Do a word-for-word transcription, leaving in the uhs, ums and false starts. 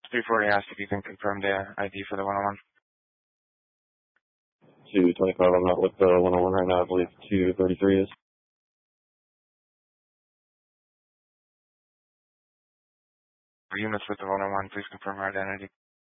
three forty asked if you can confirm the I D for the one oh one. two twenty-five, I'm not with the one oh one right now, I believe two thirty-three is. For units with the one oh one, please confirm our identity.